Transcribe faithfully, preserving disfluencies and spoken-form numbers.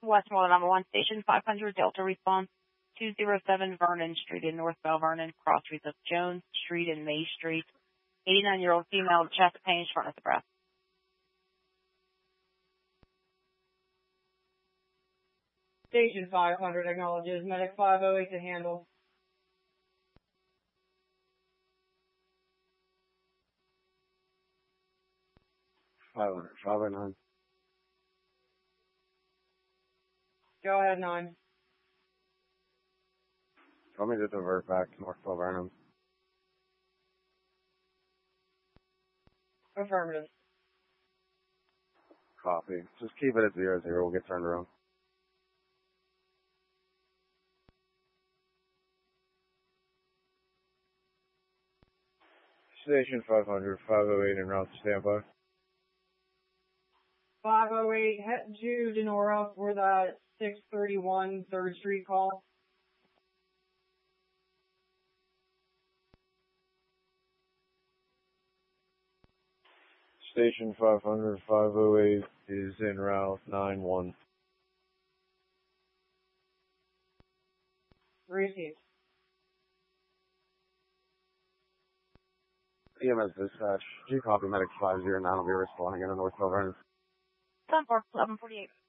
Westmoreland number one, station five hundred, Delta response, two oh seven Vernon Street in North Bell Vernon, cross streets of Jones Street and May Street. eighty-nine-year-old female with chest pain, shortness of breath. Station five hundred acknowledges. Medic five oh eight to handle. five hundred, five oh nine. Go ahead, nine. Tell me to divert back to North Bell Vernon. Affirmative. Copy. Just keep it at zero zero. We'll get turned around. Station five hundred, five oh eight en route to standby. five oh eight, head to Denora for that six thirty-one third Street call. Station five hundred, five oh eight is en route nine one. Received. E M S dispatch. G copy medic five zero nine will be responding in the North Bell Vernon. ten four, eleven forty-eight.